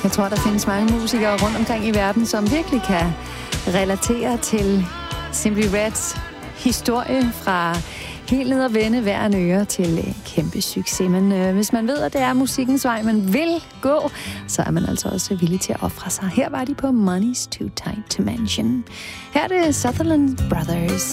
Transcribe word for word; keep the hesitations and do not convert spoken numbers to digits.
Jeg tror, der findes mange musikere rundt omkring i verden, som virkelig kan relatere til Simply Reds historie fra helt ned og vende hver en øre til kæmpe succes. Men øh, hvis man ved, at det er musikkens vej, man vil gå, så er man altså også villig til at ofre sig. Her var de på Money's Too Tight to Mention. Her er det Sutherland Brothers.